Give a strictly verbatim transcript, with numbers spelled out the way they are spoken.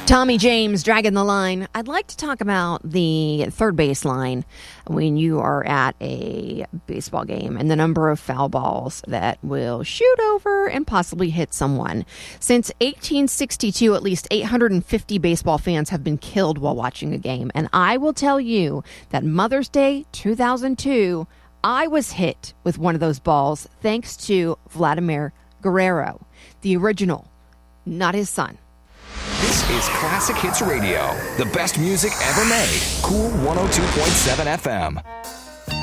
Tommy James dragging the line. I'd like to talk about the third base line when you are at a baseball game and the number of foul balls that will shoot over and possibly hit someone. Since eighteen sixty-two, at least eight hundred fifty baseball fans have been killed while watching a game. And I will tell you that Mother's Day two thousand two, I was hit with one of those balls thanks to Vladimir Guerrero, the original, not his son. This is Classic Hits Radio, the best music ever made. Cool one oh two point seven F M.